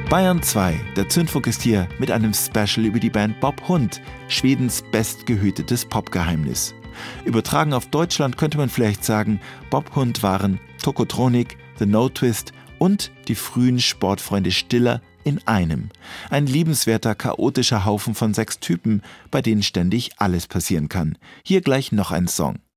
Bayern 2, der Zündfunk ist hier mit einem Special über die Band Bob Hund, Schwedens bestgehütetes Popgeheimnis. Übertragen auf Deutschland könnte man vielleicht sagen, Bob Hund waren Tokotronic, The No Twist und die frühen Sportfreunde Stiller in einem. Ein liebenswerter, chaotischer Haufen von 6 Typen, bei denen ständig alles passieren kann. Hier gleich noch ein Song.